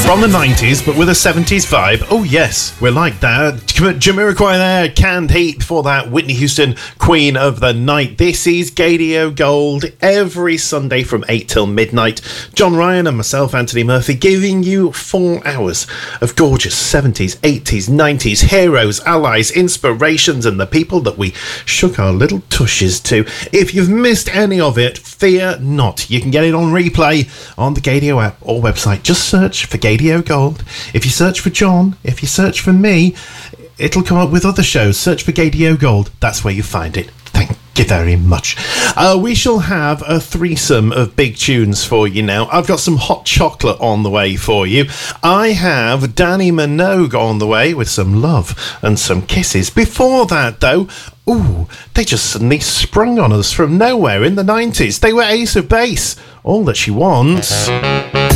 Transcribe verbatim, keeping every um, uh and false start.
From the nineties, but with a seventies vibe. Oh yes, we're like that. Jamiroquai there, Canned Heat. Before that, Whitney Houston, Queen of the Night. This is Gadio Gold, every Sunday from eight till midnight. John Ryan and myself, Anthony Murphy, giving you four hours of gorgeous seventies, eighties, nineties heroes, allies, inspirations, and the people that we shook our little tushes to. If you've missed any of it, fear not. You can get it on replay on the Gadio app or website. Just search for Gadio Gold. If you search for John, if you search for me, it'll come up with other shows. Search for Gadio Gold. That's where you find it. Thank you very much. Uh, we shall have a threesome of big tunes for you now. I've got some hot chocolate on the way for you. I have Danny Minogue on the way with some love and some kisses. Before that, though, ooh, they just suddenly sprung on us from nowhere in the nineties. They were Ace of Base. All that she wants.